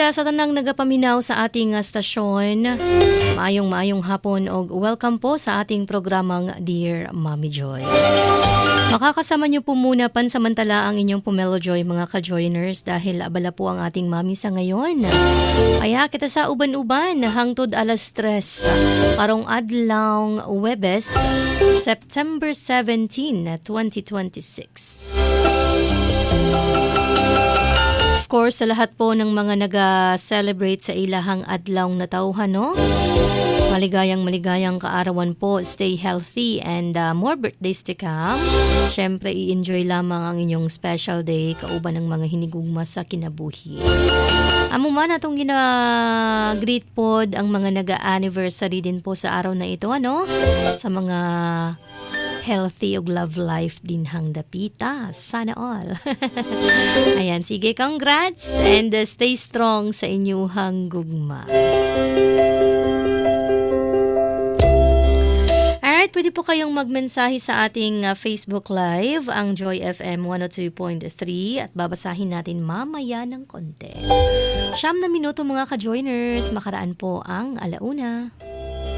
sa tanang nagapaminaw sa ating stasyon. Maayong hapon o welcome po sa ating programang Dear Mommy Joy. Makakasama niyo po muna pansamantala ang inyong Pomelo Joy mga ka-joiners dahil abala po ang ating mami sa ngayon. Kaya kita sa uban-uban hangtod alas 3 karong adlawng Huwebes, September 17, 2026. Of course, sa lahat po ng mga nag-celebrate sa ilahang adlaw na tawhan, no? Maligayang kaarawan po. Stay healthy and more birthdays to come. Siyempre, i-enjoy lamang ang inyong special day kauban ng mga hinigugma sa kinabuhi. Amo man atong gina-greet pod ang mga nag-anniversary din po sa araw na ito, ano? Sa mga healthy og love life din hang dapita. Sana all. Ayan, sige, congrats and stay strong sa inyong gugma. Alright, pwede po kayong magmensahe sa ating Facebook Live, ang Joy FM 102.3 at babasahin natin mamaya ng konti. 9 minuto mga ka-joiners, makaraan po ang alauna.